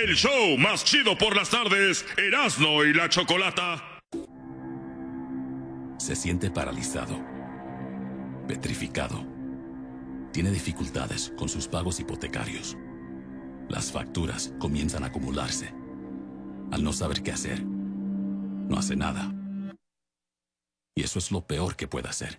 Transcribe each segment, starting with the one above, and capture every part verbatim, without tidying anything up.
El show más chido por las tardes, Erasmo y la Chocolata. Se siente paralizado, petrificado. Tiene dificultades con sus pagos hipotecarios. Las facturas comienzan a acumularse. Al no saber qué hacer, no hace nada. Y eso es lo peor que puede hacer.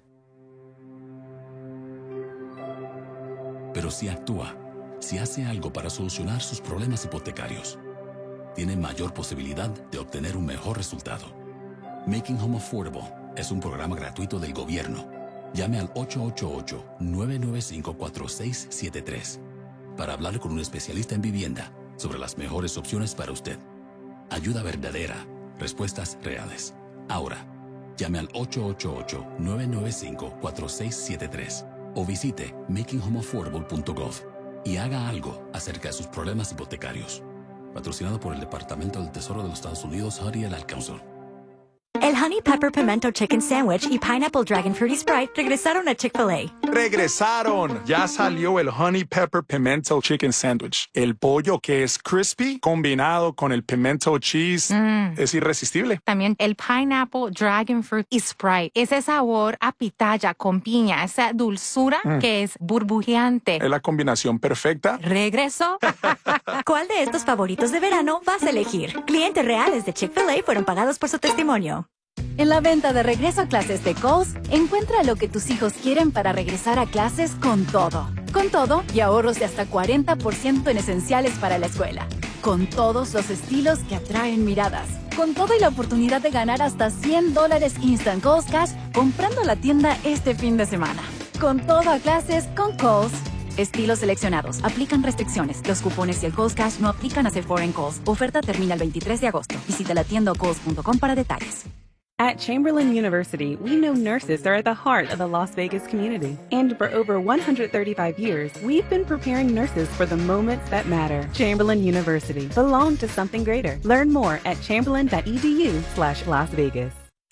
Pero si actúa, si hace algo para solucionar sus problemas hipotecarios, tiene mayor posibilidad de obtener un mejor resultado. Making Home Affordable es un programa gratuito del gobierno. Llame al ocho ocho ocho, nueve nueve cinco, cuatro seis siete tres para hablar con un especialista en vivienda sobre las mejores opciones para usted. Ayuda verdadera, respuestas reales. Ahora, llame al ocho ocho ocho, nueve nueve cinco, cuatro seis siete tres o visite making home affordable punto gov y haga algo acerca de sus problemas hipotecarios. Patrocinado por el Departamento del Tesoro de los Estados Unidos, Harry el Council. El Honey Pepper Pimento Chicken Sandwich y Pineapple Dragon Fruity Sprite regresaron a Chick-fil-A. ¡Regresaron! Ya salió el Honey Pepper Pimento Chicken Sandwich. El pollo que es crispy combinado con el pimento cheese mm. es irresistible. También el Pineapple Dragon Fruit y Sprite. Ese sabor a pitaya con piña, esa dulzura mm. que es burbujeante. Es la combinación perfecta. ¿Regreso? ¿Cuál de estos favoritos de verano vas a elegir? Clientes reales de Chick-fil-A fueron pagados por su testimonio. En la venta de regreso a clases de Kohl's, encuentra lo que tus hijos quieren para regresar a clases con todo. Con todo y ahorros de hasta cuarenta por ciento en esenciales para la escuela. Con todos los estilos que atraen miradas. Con todo y la oportunidad de ganar hasta cien dólares Instant Kohl's Cash comprando la tienda este fin de semana. Con todo a clases con Kohl's. Estilos seleccionados. Aplican restricciones. Los cupones y el Kohl's Cash no aplican a Sephora en Kohl's. Oferta termina el veintitrés de agosto. Visita la tienda o kohls punto com para detalles. At Chamberlain University, we know nurses are at the heart of the Las Vegas community. And for over one hundred thirty-five years, we've been preparing nurses for the moments that matter. Chamberlain University. Belong to something greater. Learn more at chamberlain.edu slash Las Vegas.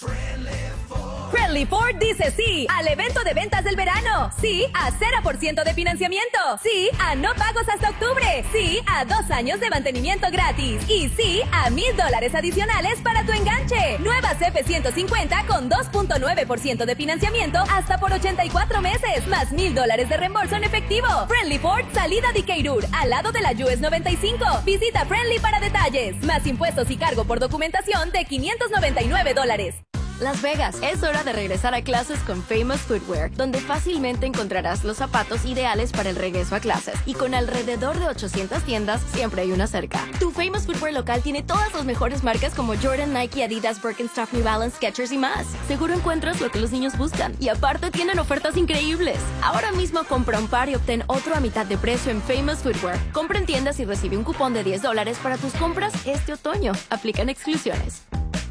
Friendly Ford dice sí al evento de ventas del verano. Sí a cero por ciento de financiamiento. Sí a no pagos hasta octubre. Sí a dos años de mantenimiento gratis. Y sí a mil dólares adicionales para tu enganche. Nuevas F ciento cincuenta con dos punto nueve por ciento de financiamiento hasta por ochenta y cuatro meses. Más mil dólares de reembolso en efectivo. Friendly Ford, salida de Keirur, al lado de la U S noventa y cinco. Visita Friendly para detalles. Más impuestos y cargo por documentación de quinientos noventa y nueve dólares. Las Vegas, es hora de regresar a clases con Famous Footwear, donde fácilmente encontrarás los zapatos ideales para el regreso a clases. Y con alrededor de ochocientas tiendas, siempre hay una cerca. Tu Famous Footwear local tiene todas las mejores marcas como Jordan, Nike, Adidas, Birkenstock, New Balance, Skechers y más. Seguro encuentras lo que los niños buscan. Y aparte tienen ofertas increíbles. Ahora mismo compra un par y obtén otro a mitad de precio en Famous Footwear. Compra en tiendas y recibe un cupón de diez dólares para tus compras este otoño. Aplican exclusiones.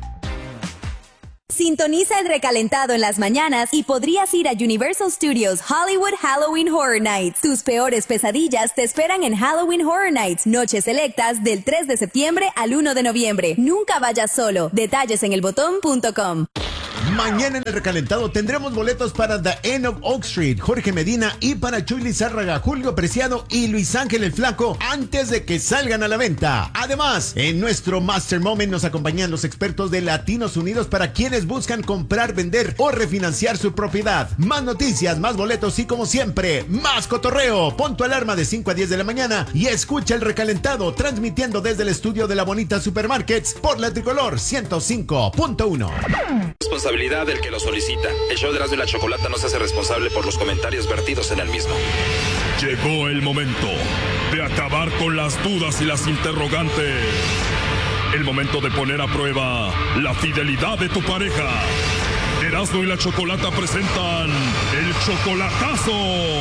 Sintoniza el recalentado en las mañanas y podrías ir a Universal Studios Hollywood Halloween Horror Nights. Tus peores pesadillas te esperan en Halloween Horror Nights, noches selectas del tres de septiembre al uno de noviembre. Nunca vayas solo. Detalles en el botón punto com. Mañana en el recalentado tendremos boletos para The End of Oak Street, Jorge Medina, y para Chuy Lizárraga, Julio Preciado y Luis Ángel el Flaco antes de que salgan a la venta. Además, en nuestro Master Moment nos acompañan los expertos de Latinos Unidos para quienes buscan comprar, vender o refinanciar su propiedad. Más noticias, más boletos y, como siempre, más cotorreo. Pon tu alarma de cinco a diez de la mañana y escucha el recalentado transmitiendo desde el estudio de La Bonita Supermarkets por la Tricolor ciento cinco punto uno. Responsabilidad del que lo solicita. El show de Erasmo y la Chocolata no se hace responsable por los comentarios vertidos en el mismo. Llegó el momento de acabar con las dudas y las interrogantes. El momento de poner a prueba la fidelidad de tu pareja. Erasmo y la Chocolata presentan el chocolatazo.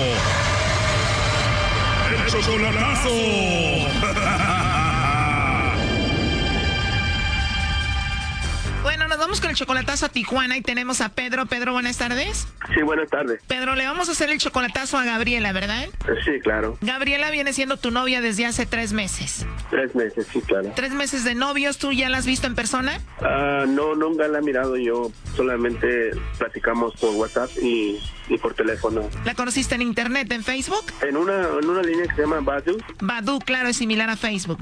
El chocolatazo. Bueno, nos vamos con el chocolatazo a Tijuana y tenemos a Pedro. Pedro, buenas tardes. Sí, buenas tardes. Pedro, le vamos a hacer el chocolatazo a Gabriela, ¿verdad? Sí, claro. Gabriela viene siendo tu novia desde hace tres meses. Tres meses, sí, claro. Tres meses de novios, ¿tú ya la has visto en persona? Uh, no, nunca la he mirado yo. Solamente platicamos por WhatsApp y, y por teléfono. ¿La conociste en internet, en Facebook? En una, en una línea que se llama Badoo. Badoo, claro, es similar a Facebook, ¿no?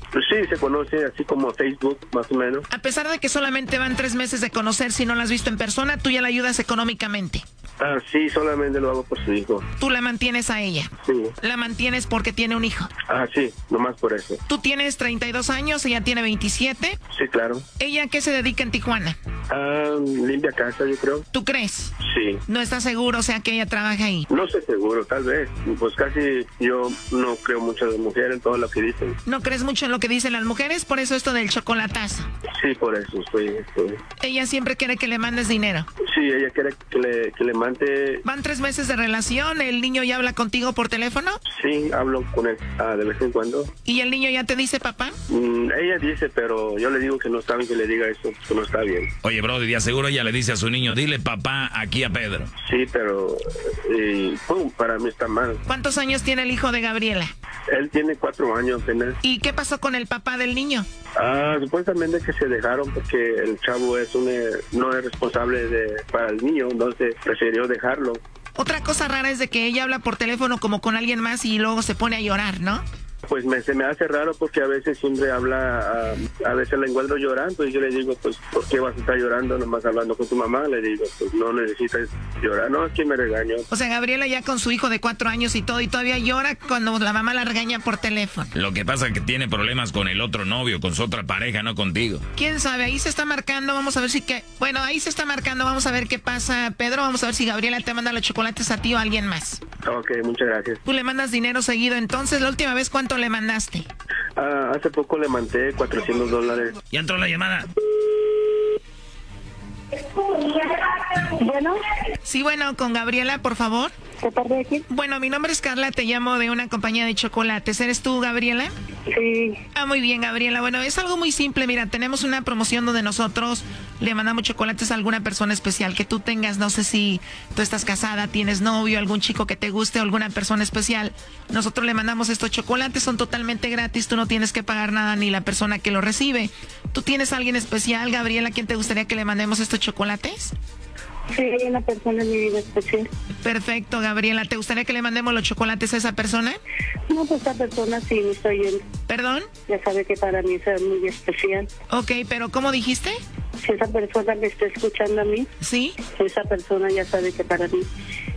Pues sí, se conoce así como Facebook, más o menos. A pesar de que solamente van tres meses de conocer, si no la has visto en persona, tú ya la ayudas económicamente. Ah, sí, solamente lo hago por su hijo. Tú la mantienes a ella. Sí. La mantienes porque tiene un hijo. Ah, sí, nomás por eso. Tú tienes treinta y dos años, ella tiene veintisiete. Sí, claro. ¿Ella a qué se dedica en Tijuana? Ah, limpia casa, yo creo. ¿Tú crees? Sí. ¿No estás seguro, o sea, que ella trabaja ahí? No estoy seguro, tal vez. Pues casi yo no creo mucho de mujeres en todo lo que dicen. ¿No crees mucho en lo que dicen las mujeres? Por eso esto del chocolatazo. Sí, por eso estoy, estoy. Ella siempre quiere que le mandes dinero. Sí, ella quiere que le, que le mande... ¿Van tres meses de relación? ¿El niño ya habla contigo por teléfono? Sí, hablo con él ah, de vez en cuando. ¿Y el niño ya te dice papá? Mm, ella dice, pero yo le digo que no está bien que le diga eso, que no está bien. Oye, Brody, de aseguro ella le dice a su niño, dile papá aquí a Pedro. Sí, pero eh, pum, para mí está mal. ¿Cuántos años tiene el hijo de Gabriela? Él tiene cuatro años apenas. ¿Y qué pasó con el papá del niño? Ah, supuestamente que se dejaron porque el chavo es un, eh, no es responsable de, para el niño, entonces prefirió dejarlo. Otra cosa rara es de que ella habla por teléfono como con alguien más y luego se pone a llorar, ¿no? Pues me, se me hace raro porque a veces siempre habla, a, a veces la encuentro llorando y yo le digo, pues, ¿por qué vas a estar llorando nomás hablando con tu mamá? Le digo, pues, no necesitas llorar. No, es que me regaño. O sea, Gabriela ya con su hijo de cuatro años y todo, y todavía llora cuando la mamá la regaña por teléfono. Lo que pasa es que tiene problemas con el otro novio, con su otra pareja, no contigo. ¿Quién sabe? Ahí se está marcando, vamos a ver si que... Bueno, ahí se está marcando, vamos a ver qué pasa. Pedro, vamos a ver si Gabriela te manda los chocolates a ti o a alguien más. Ok, muchas gracias. Tú le mandas dinero seguido, entonces, ¿la última vez cuánto le mandaste? Ah, hace poco le mandé cuatrocientos dólares. Ya entró la llamada. Bueno. Sí, bueno, con Gabriela, por favor. ¿De parte de quién? Bueno, mi nombre es Carla, te llamo de una compañía de chocolates. ¿Eres tú, Gabriela? Sí. Ah, muy bien, Gabriela. Bueno, es algo muy simple. Mira, tenemos una promoción donde nosotros le mandamos chocolates a alguna persona especial que tú tengas. No sé si tú estás casada, tienes novio, algún chico que te guste o alguna persona especial. Nosotros le mandamos estos chocolates, son totalmente gratis. Tú no tienes que pagar nada ni la persona que lo recibe. ¿Tú tienes a alguien especial, Gabriela, a quien te gustaría que le mandemos estos chocolates? Sí, hay una persona en mi vida especial. Perfecto, Gabriela. ¿Te gustaría que le mandemos los chocolates a esa persona? No, pues esa persona sí me está oyendo. ¿Perdón? Ya sabe que para mí es muy especial. Ok, pero ¿cómo dijiste? Si esa persona me está escuchando a mí. ¿Sí? Esa persona ya sabe que para mí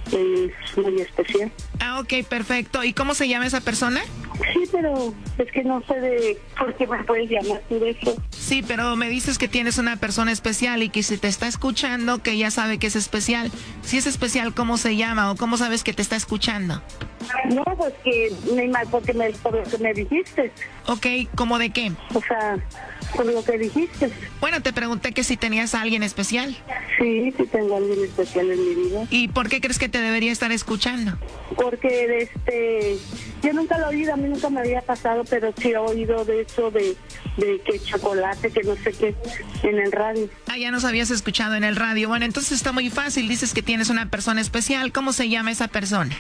es muy especial. Ah, ok, perfecto. ¿Y cómo se llama esa persona? Sí, pero es que no sé de por qué me puedes llamar tú de eso. Sí, pero me dices que tienes una persona especial y que si te está escuchando, que ya sabe que es especial. Si es especial, ¿cómo se llama o cómo sabes que te está escuchando? No, pues que no hay mal porque me, por lo que me dijiste. Ok, ¿cómo de qué? O sea, por lo que dijiste. Bueno, te pregunté que si tenías a alguien especial. Sí, sí tengo a alguien especial en mi vida. ¿Y por qué crees que te debería estar escuchando? Porque este, yo nunca lo he oído, a mí nunca me había pasado, pero sí he oído de eso de, de que chocolate, que no sé qué, en el radio. Ah, ya nos habías escuchado en el radio. Bueno, entonces está muy fácil, dices que tienes una persona especial. ¿Cómo se llama esa persona?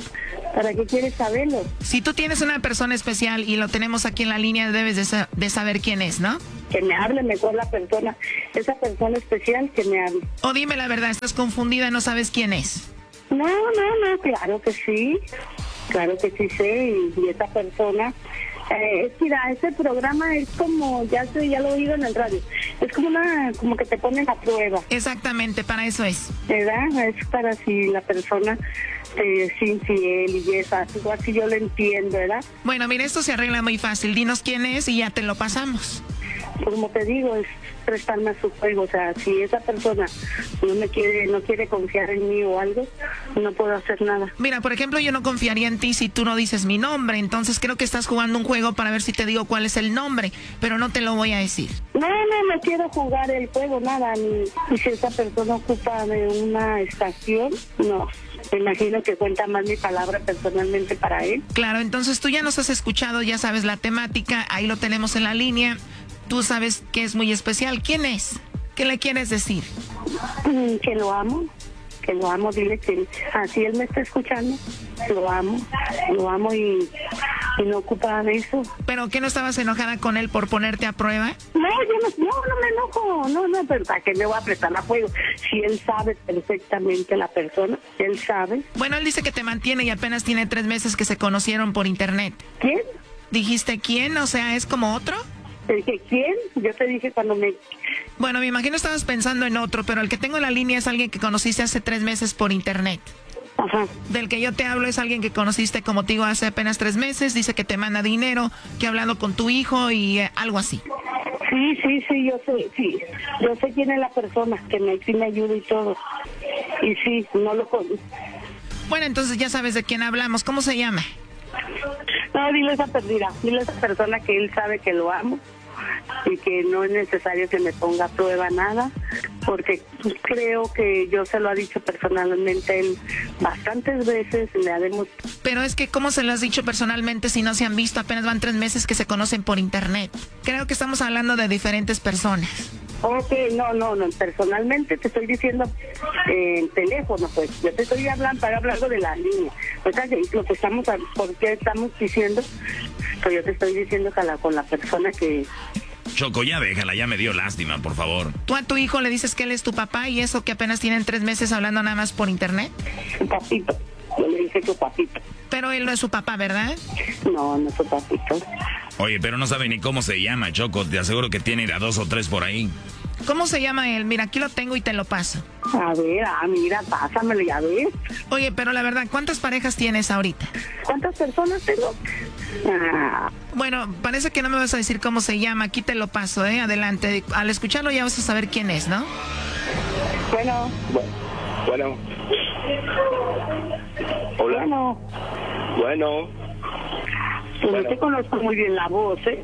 ¿Para qué quieres saberlo? Si tú tienes una persona especial y lo tenemos aquí en la línea, debes de, sa- de saber quién es, ¿no? Que me hable mejor la persona, esa persona especial que me hable. O dime la verdad, estás confundida, no sabes quién es. No, no, no, claro que sí, claro que sí sé, y, y esa persona... Eh, mira, ese programa es como, ya sé, ya lo he oído en el radio, es como una, como que te ponen a prueba. Exactamente, para eso es. ¿Verdad? Es para si la persona eh, es infiel y eso, algo así yo lo entiendo, ¿verdad? Bueno, mira, esto se arregla muy fácil, dinos quién es y ya te lo pasamos. Como te digo, es prestarme a su juego, o sea, si esa persona no me quiere, no quiere confiar en mí o algo, no puedo hacer nada. Mira, por ejemplo, yo no confiaría en ti si tú no dices mi nombre, entonces creo que estás jugando un juego para ver si te digo cuál es el nombre, pero no te lo voy a decir. No, no, no quiero jugar el juego, nada, ni, y si esa persona ocupa de una estación, no. Me imagino que cuenta más mi palabra personalmente para él. Claro, entonces tú ya nos has escuchado, ya sabes la temática, ahí lo tenemos en la línea. Tú sabes que es muy especial. ¿Quién es? ¿Qué le quieres decir? Mm, que lo amo, que lo amo, dile que así él me está escuchando, lo amo, lo amo y, y no ocupa de eso. ¿Pero qué, no estabas enojada con él por ponerte a prueba? No, yo no, no, no me enojo, no, no, pero ¿para qué me voy a prestar a fuego? Si él sabe perfectamente la persona, él sabe. Bueno, él dice que te mantiene y apenas tiene tres meses que se conocieron por internet. ¿Quién? ¿Dijiste quién? O sea, ¿es como otro? Te dije, ¿quién? Yo te dije cuando me... Bueno, me imagino estabas pensando en otro, pero el que tengo en la línea es alguien que conociste hace tres meses por internet. Ajá. Del que yo te hablo es alguien que conociste, como te digo, hace apenas tres meses. Dice que te manda dinero, que ha hablado con tu hijo y eh, algo así. Sí, sí, sí, yo sé, sí. Yo sé quién es la persona que me, sí me ayuda y todo. Y sí, no lo conozco. Bueno, entonces ya sabes de quién hablamos. ¿Cómo se llama? No, dile a esa perdida, dile a esa persona que él sabe que lo amo y que no es necesario que me ponga a prueba nada, porque creo que yo se lo ha dicho personalmente él bastantes veces, le ha demostrado. Pero es que, ¿cómo se lo has dicho personalmente si no se han visto? Apenas van tres meses que se conocen por internet. Creo que estamos hablando de diferentes personas. Ok, no, no, no, personalmente te estoy diciendo eh, en teléfono, pues, yo te estoy hablando, estoy hablando de la línea. O sea, lo que estamos, ¿por qué estamos diciendo? Pues yo te estoy diciendo que la, con la persona que... Choco, ya déjala, ya me dio lástima, por favor. ¿Tú a tu hijo le dices que él es tu papá y eso que apenas tienen tres meses hablando nada más por internet? Su papito, yo le dije que papito. Pero él no es su papá, ¿verdad? No, no es su papito. Oye, pero no sabe ni cómo se llama, Choco. Te aseguro que tiene a dos o tres por ahí. ¿Cómo se llama él? Mira, aquí lo tengo y te lo paso. A ver, ah, mira, pásamelo, ya ves. Oye, pero la verdad, ¿cuántas parejas tienes ahorita? ¿Cuántas personas tengo? Ah. Bueno, parece que no me vas a decir cómo se llama. Aquí te lo paso, ¿eh? Adelante. Al escucharlo ya vas a saber quién es, ¿no? Bueno. Bueno. Hola. Bueno. Bueno. Pues bueno. no te conozco muy bien la voz, ¿eh?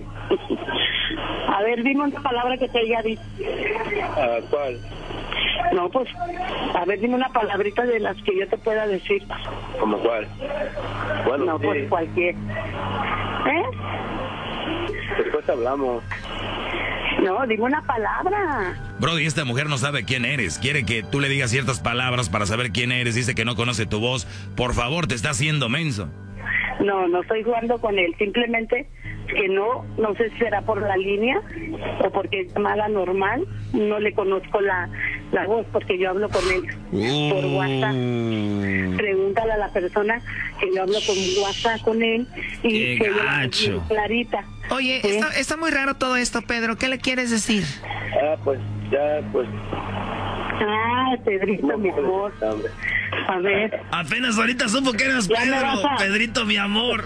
A ver, dime una palabra que te haya dicho. Uh, ¿Cuál? No, pues, a ver, dime una palabrita de las que yo te pueda decir. ¿Cómo cuál? Bueno, no, sí. pues cualquier. ¿Eh? Después hablamos. No, dime una palabra. Brody, esta mujer no sabe quién eres. Quiere que tú le digas ciertas palabras para saber quién eres. Dice que no conoce tu voz. Por favor, te está haciendo menso. No, no estoy jugando con él. Simplemente que no, no sé si será por la línea o porque es llamada normal. No le conozco la, la voz porque yo hablo con él uh. por WhatsApp. Pregúntale a la persona que yo hablo con WhatsApp con él y Qué que gacho. ella clarita. Oye, ¿sí? está, está muy raro todo esto, Pedro. ¿Qué le quieres decir? Ah, pues, ya, pues... Ah, Pedrito, no, mi amor. A ver. Apenas ahorita supo que eras Pedro. A... Pedrito, mi amor.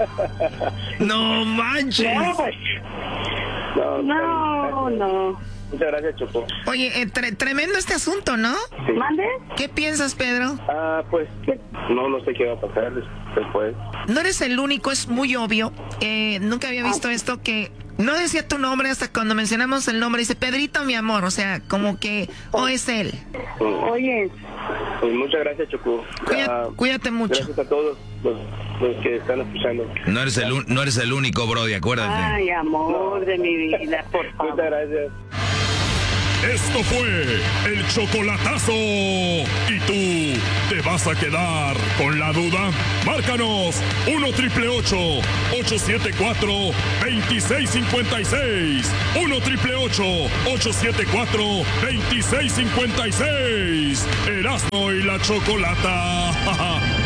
No manches. No, pues. No, no. no. Muchas gracias, Choco. Oye, eh, tre tremendo este asunto, ¿no? Sí. ¿Mande? ¿Qué piensas, Pedro? Ah, pues, no, no sé qué va a pasar después. No eres el único, es muy obvio. Eh, nunca había visto ah. esto que... No decía tu nombre hasta cuando mencionamos el nombre. Dice, Pedrito, mi amor. O sea, como que... O oh, es él. Oye. Pues muchas gracias, Choco. Cuídate, uh, cuídate mucho. Gracias a todos los, los que están escuchando. No eres, el, no eres el único, Brody, acuérdate. Ay, amor de mi vida, por favor. Muchas gracias. Esto fue el chocolatazo. ¿Y tú te vas a quedar con la duda? Márcanos uno triple ocho, ocho siete cuatro, dos seis cinco seis. uno triple ocho, ocho siete cuatro, dos seis cinco seis. Erasmo y la Chocolata.